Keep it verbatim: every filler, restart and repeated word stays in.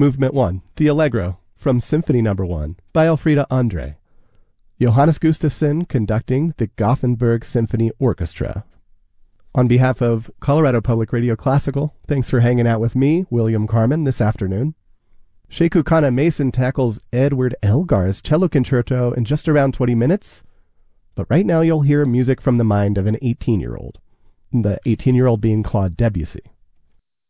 Movement one, the Allegro, from Symphony Number one, by Elfriede Andre. Johannes Gustafsson conducting the Gothenburg Symphony Orchestra. On behalf of Colorado Public Radio Classical, thanks for hanging out with me, William Carmen, this afternoon. Sheku Kana Mason tackles Edward Elgar's cello concerto in just around twenty minutes, but right now you'll hear music from the mind of an eighteen-year-old, the eighteen-year-old being Claude Debussy.